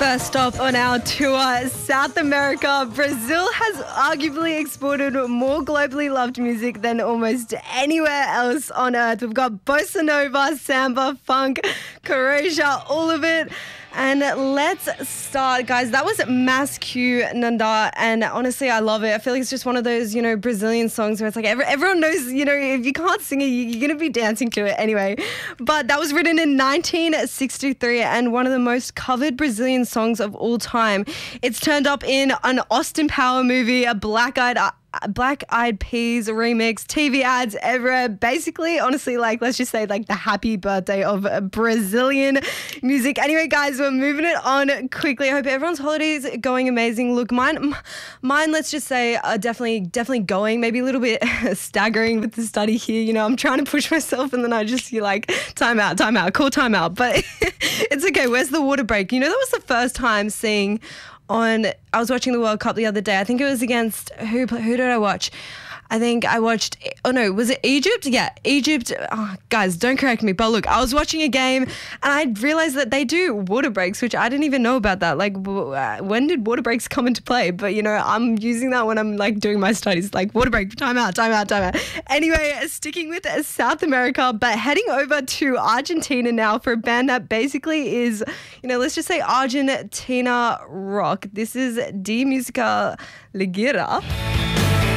First stop on our tour, South America. Brazil has arguably exported more globally loved music than almost anywhere else on earth. We've got bossa nova, samba, funk, Croatia, all of it. And let's start, guys. That was Mas Q Nanda, and honestly, I love it. I feel like it's just one of those, Brazilian songs where it's like everyone knows, if you can't sing it, you're going to be dancing to it anyway. But that was written in 1963 and one of the most covered Brazilian songs of all time. It's turned up in an Austin Power movie, a Black Eyed Peas remix, TV ads everywhere. Basically, honestly, let's just say the happy birthday of Brazilian music. Anyway, guys, we're moving it on quickly. I hope everyone's holidays are going amazing. Look, mine, let's just say, are definitely going. Maybe a little bit staggering with the study here. I'm trying to push myself, and then I just feel like time out, call time out. But it's okay. Where's the water break? That was the first time seeing. I was watching the World Cup the other day. I think it was against who did I watch? I think I watched, was it Egypt? Yeah, Egypt. Oh, guys, don't correct me. But look, I was watching a game and I realized that they do water breaks, which I didn't even know about that. When did water breaks come into play? But, I'm using that when I'm doing my studies, water break, time out. Anyway, sticking with South America, but heading over to Argentina now for a band that basically is, let's just say Argentina rock. This is De Música Ligera.